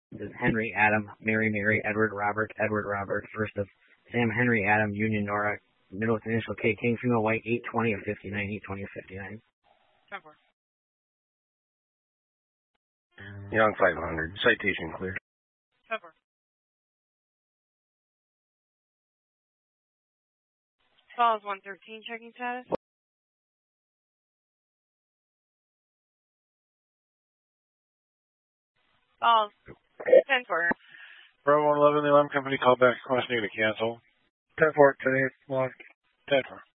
This is Henry, Adam, Mary, Mary, Edward, Robert, first of Sam, Henry, Adam, Union, Nora, middle with initial K, King, female, white, 820 of 59, 820 of 59. 10-4. Young 500, citation clear. 10-4. Falls 113, checking status. Falls 10-4. Bravo 11, the alarm company called back requesting you to cancel. 10-4, today's lost. 10-4.